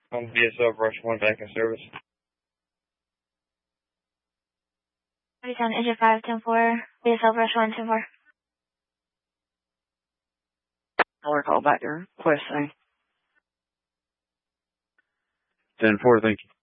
BSO Brush 1 back in service. 37 Engine 5, 10-4, BSO Brush 1, 10-4. Caller call back to request thing. 10-4, thank you.